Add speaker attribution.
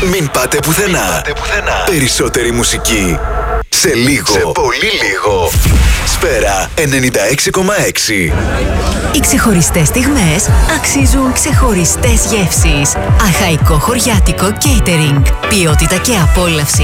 Speaker 1: Μην πάτε πουθενά. Περισσότερη μουσική. Σε λίγο. Σε πολύ λίγο. Σφαίρα 96,6.
Speaker 2: Οι ξεχωριστές στιγμές αξίζουν ξεχωριστές γεύσεις. Αχαϊκό χωριάτικο catering. Ποιότητα και απόλαυση